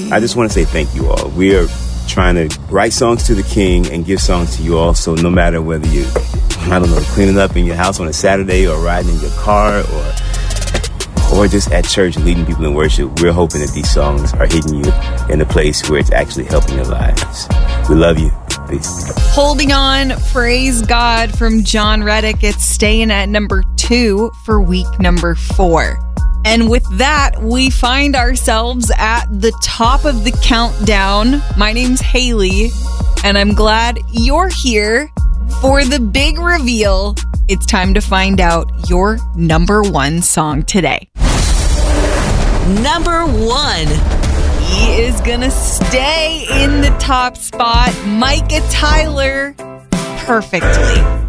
I just want to say thank you all. We are trying to write songs to the King and give songs to you all. So no matter whether you, cleaning up in your house on a Saturday or riding in your car or just at church leading people in worship, we're hoping that these songs are hitting you in a place where it's actually helping your lives. We love you. Peace. Holding On, Praise God from John Reddick. It's staying at number 2 for week number 4. And with that, we find ourselves at the top of the countdown. My name's Haley, and I'm glad you're here for the big reveal. It's time to find out your number 1 song today. Number 1. He is gonna stay in the top spot. Micah Tyler, Perfectly.